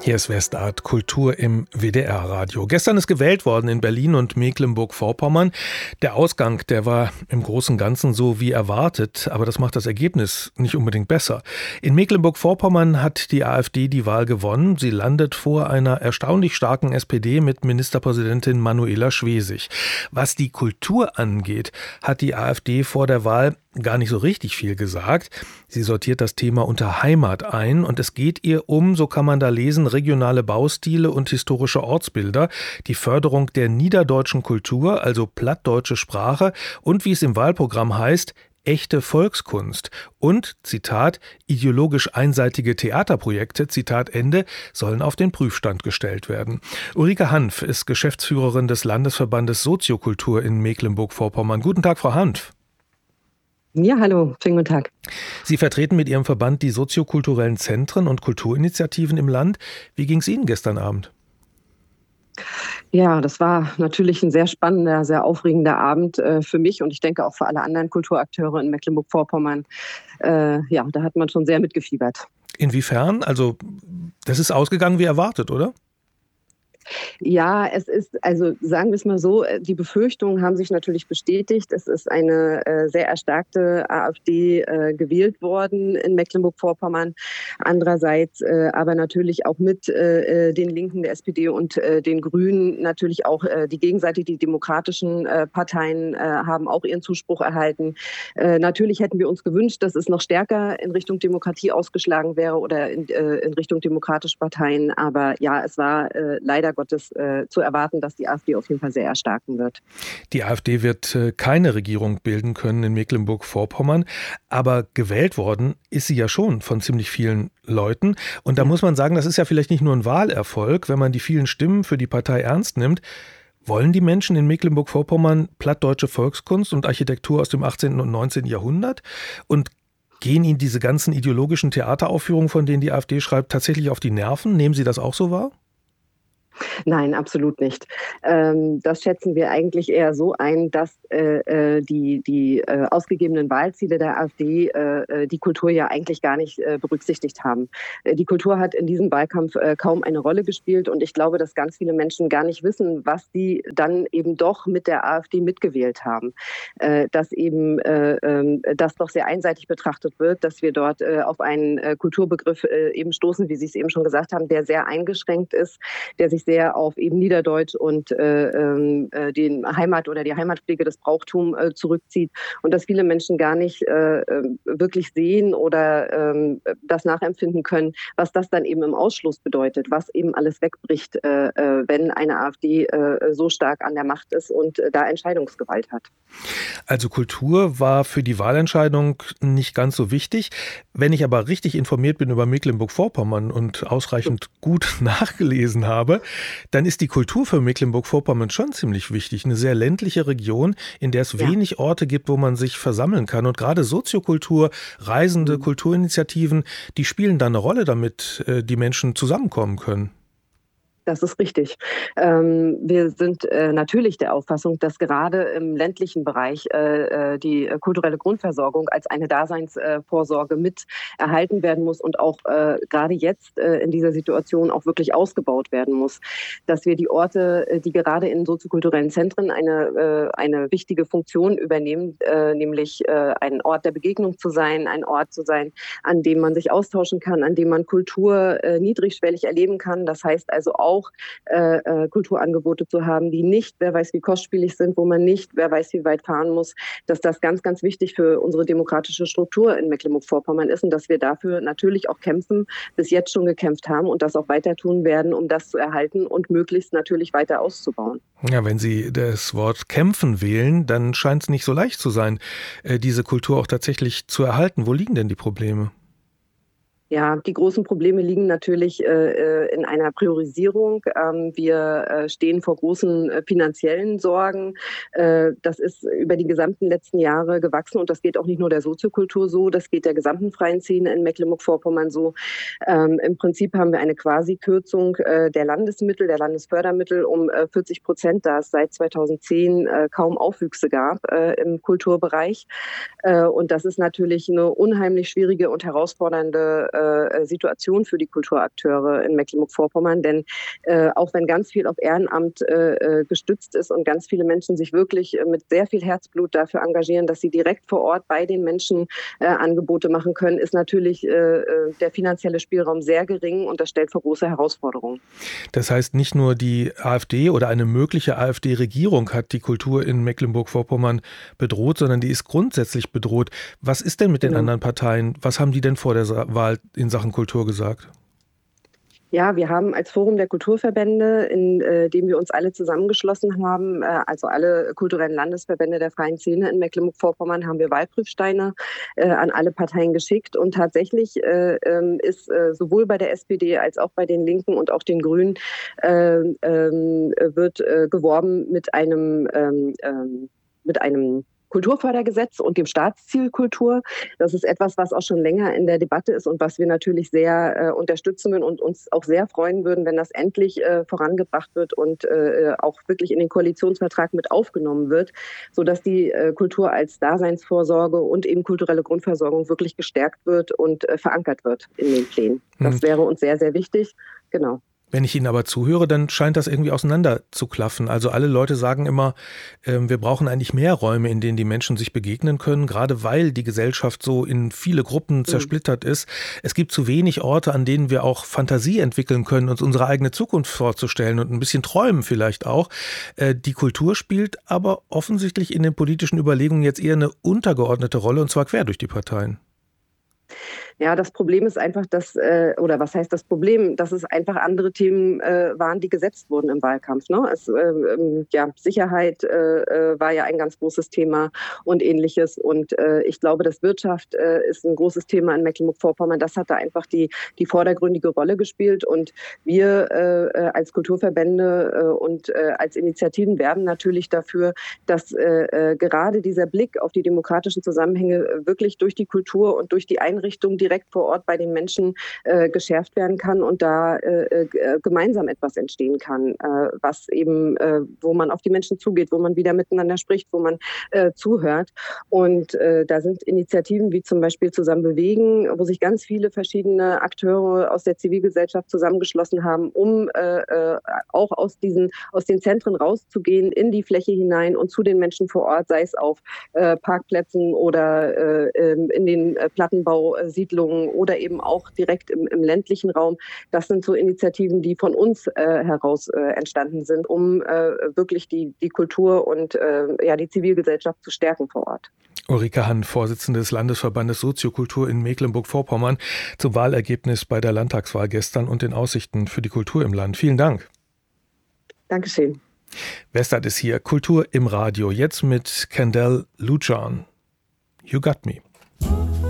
Hier ist Westart Kultur im WDR-Radio. Gestern ist gewählt worden in Berlin und Mecklenburg-Vorpommern. Der Ausgang, der war im Großen und Ganzen so wie erwartet, aber das macht das Ergebnis nicht unbedingt besser. In Mecklenburg-Vorpommern hat die AfD die Wahl gewonnen. Sie landet vor einer erstaunlich starken SPD mit Ministerpräsidentin Manuela Schwesig. Was die Kultur angeht, hat die AfD vor der Wahl gar nicht so richtig viel gesagt. Sie sortiert das Thema unter Heimat ein und es geht ihr um, so kann man da lesen, regionale Baustile und historische Ortsbilder, die Förderung der niederdeutschen Kultur, also plattdeutsche Sprache und, wie es im Wahlprogramm heißt, echte Volkskunst und, Zitat, ideologisch einseitige Theaterprojekte, Zitat Ende, sollen auf den Prüfstand gestellt werden. Ulrike Hanf ist Geschäftsführerin des Landesverbandes Soziokultur in Mecklenburg-Vorpommern. Guten Tag, Frau Hanf. Ja, hallo, schönen guten Tag. Sie vertreten mit Ihrem Verband die soziokulturellen Zentren und Kulturinitiativen im Land. Wie ging es Ihnen gestern Abend? Ja, das war natürlich ein sehr spannender, sehr aufregender Abend für mich und ich denke auch für alle anderen Kulturakteure in Mecklenburg-Vorpommern. Ja, da hat man schon sehr mitgefiebert. Inwiefern? Also, das ist ausgegangen wie erwartet, oder? Ja, es ist, also sagen wir es mal so, die Befürchtungen haben sich natürlich bestätigt. Es ist eine sehr erstarkte AfD gewählt worden in Mecklenburg-Vorpommern. Andererseits aber natürlich auch mit den Linken, der SPD und den Grünen natürlich auch die Gegenseite, die demokratischen Parteien haben auch ihren Zuspruch erhalten. Natürlich hätten wir uns gewünscht, dass es noch stärker in Richtung Demokratie ausgeschlagen wäre oder in Richtung demokratische Parteien. Aber ja, es war leider Gottes zu erwarten, dass die AfD auf jeden Fall sehr erstarken wird. Die AfD wird keine Regierung bilden können in Mecklenburg-Vorpommern, aber gewählt worden ist sie ja schon von ziemlich vielen Leuten. Und da muss man sagen, das ist ja vielleicht nicht nur ein Wahlerfolg, wenn man die vielen Stimmen für die Partei ernst nimmt. Wollen die Menschen in Mecklenburg-Vorpommern plattdeutsche Volkskunst und Architektur aus dem 18. und 19. Jahrhundert? Und gehen Ihnen diese ganzen ideologischen Theateraufführungen, von denen die AfD schreibt, tatsächlich auf die Nerven? Nehmen Sie das auch so wahr? Nein, absolut nicht. Das schätzen wir eigentlich eher so ein, dass die ausgegebenen Wahlziele der AfD die Kultur ja eigentlich gar nicht berücksichtigt haben. Die Kultur hat in diesem Wahlkampf kaum eine Rolle gespielt und ich glaube, dass ganz viele Menschen gar nicht wissen, was sie dann eben doch mit der AfD mitgewählt haben. Dass eben das doch sehr einseitig betrachtet wird, dass wir dort auf einen Kulturbegriff eben stoßen, wie Sie es eben schon gesagt haben, der sehr eingeschränkt ist, der sich sehr auf eben Niederdeutsch und den Heimat oder die Heimatpflege, das Brauchtum zurückzieht und dass viele Menschen gar nicht wirklich sehen oder das nachempfinden können, was das dann eben im Ausschluss bedeutet, was eben alles wegbricht, wenn eine AfD so stark an der Macht ist und da Entscheidungsgewalt hat. Also Kultur war für die Wahlentscheidung nicht ganz so wichtig. Wenn ich aber richtig informiert bin über Mecklenburg-Vorpommern und ausreichend gut nachgelesen habe, dann ist die Kultur für Mecklenburg-Vorpommern schon ziemlich wichtig. Eine sehr ländliche Region, in der es wenig Orte gibt, wo man sich versammeln kann. Und gerade Soziokultur, Reisende, Kulturinitiativen, die spielen da eine Rolle, damit die Menschen zusammenkommen können. Das ist richtig. Wir sind natürlich der Auffassung, dass gerade im ländlichen Bereich die kulturelle Grundversorgung als eine Daseinsvorsorge mit erhalten werden muss und auch gerade jetzt in dieser Situation auch wirklich ausgebaut werden muss. Dass wir die Orte, die gerade in soziokulturellen Zentren eine wichtige Funktion übernehmen, nämlich ein Ort der Begegnung zu sein, ein Ort zu sein, an dem man sich austauschen kann, an dem man Kultur niedrigschwellig erleben kann. Das heißt also auch Kulturangebote zu haben, die nicht, wer weiß wie kostspielig sind, wo man nicht, wer weiß wie weit fahren muss, dass das ganz, ganz wichtig für unsere demokratische Struktur in Mecklenburg-Vorpommern ist und dass wir dafür natürlich auch kämpfen, bis jetzt schon gekämpft haben und das auch weiter tun werden, um das zu erhalten und möglichst natürlich weiter auszubauen. Ja, wenn Sie das Wort kämpfen wählen, dann scheint es nicht so leicht zu sein, diese Kultur auch tatsächlich zu erhalten. Wo liegen denn die Probleme? Ja, die großen Probleme liegen natürlich in einer Priorisierung. Wir stehen vor großen finanziellen Sorgen. Das ist über die gesamten letzten Jahre gewachsen und das geht auch nicht nur der Soziokultur so, das geht der gesamten freien Szene in Mecklenburg-Vorpommern so. Im Prinzip haben wir eine Quasi-Kürzung der Landesmittel, der Landesfördermittel um 40%, da es seit 2010 kaum Aufwüchse gab im Kulturbereich. Und das ist natürlich eine unheimlich schwierige und herausfordernde Situation für die Kulturakteure in Mecklenburg-Vorpommern, denn auch wenn ganz viel auf Ehrenamt gestützt ist und ganz viele Menschen sich wirklich mit sehr viel Herzblut dafür engagieren, dass sie direkt vor Ort bei den Menschen Angebote machen können, ist natürlich der finanzielle Spielraum sehr gering und das stellt vor große Herausforderungen. Das heißt, nicht nur die AfD oder eine mögliche AfD-Regierung hat die Kultur in Mecklenburg-Vorpommern bedroht, sondern die ist grundsätzlich bedroht. Was ist denn mit den anderen Parteien? Was haben die denn vor der Wahl in Sachen Kultur gesagt? Ja, wir haben als Forum der Kulturverbände, in dem wir uns alle zusammengeschlossen haben, also alle kulturellen Landesverbände der freien Szene in Mecklenburg-Vorpommern, haben wir Wahlprüfsteine an alle Parteien geschickt. Und tatsächlich ist sowohl bei der SPD als auch bei den Linken und auch den Grünen wird geworben mit einem Kulturfördergesetz und dem Staatsziel Kultur. Das ist etwas, was auch schon länger in der Debatte ist und was wir natürlich sehr unterstützen würden und uns auch sehr freuen würden, wenn das endlich vorangebracht wird und auch wirklich in den Koalitionsvertrag mit aufgenommen wird, sodass die Kultur als Daseinsvorsorge und eben kulturelle Grundversorgung wirklich gestärkt wird und verankert wird in den Plänen. Das wäre uns sehr, sehr wichtig. Genau. Wenn ich Ihnen aber zuhöre, dann scheint das irgendwie auseinander zu klaffen. Also alle Leute sagen immer, wir brauchen eigentlich mehr Räume, in denen die Menschen sich begegnen können, gerade weil die Gesellschaft so in viele Gruppen zersplittert ist. Es gibt zu wenig Orte, an denen wir auch Fantasie entwickeln können, uns unsere eigene Zukunft vorzustellen und ein bisschen träumen vielleicht auch. Die Kultur spielt aber offensichtlich in den politischen Überlegungen jetzt eher eine untergeordnete Rolle, und zwar quer durch die Parteien. Ja, das Problem ist einfach, oder was heißt das Problem, dass es einfach andere Themen waren, die gesetzt wurden im Wahlkampf. Ne? Sicherheit war ja ein ganz großes Thema und Ähnliches. Und ich glaube, dass Wirtschaft ist ein großes Thema in Mecklenburg-Vorpommern. Das hat da einfach die vordergründige Rolle gespielt. Und wir als Kulturverbände und als Initiativen werben natürlich dafür, dass gerade dieser Blick auf die demokratischen Zusammenhänge wirklich durch die Kultur und durch die Einrichtung direkt vor Ort bei den Menschen geschärft werden kann und da gemeinsam etwas entstehen kann, was eben, wo man auf die Menschen zugeht, wo man wieder miteinander spricht, wo man zuhört. Und da sind Initiativen wie zum Beispiel Zusammen bewegen, wo sich ganz viele verschiedene Akteure aus der Zivilgesellschaft zusammengeschlossen haben, um auch aus den Zentren rauszugehen, in die Fläche hinein und zu den Menschen vor Ort, sei es auf Parkplätzen oder in den Plattenbausiedlungen oder eben auch direkt im ländlichen Raum. Das sind so Initiativen, die von uns heraus entstanden sind, um wirklich die Kultur und die Zivilgesellschaft zu stärken vor Ort. Ulrike Hann, Vorsitzende des Landesverbandes Soziokultur in Mecklenburg-Vorpommern, zum Wahlergebnis bei der Landtagswahl gestern und den Aussichten für die Kultur im Land. Vielen Dank. Dankeschön. Westart ist hier, Kultur im Radio, jetzt mit Kendall Lujan. You Got Me.